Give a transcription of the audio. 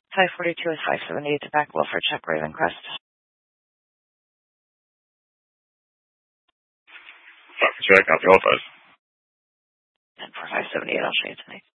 542 is 578 to back Wilford check Ravencrest. Check, copy all five. And for 578, I'll show you tonight.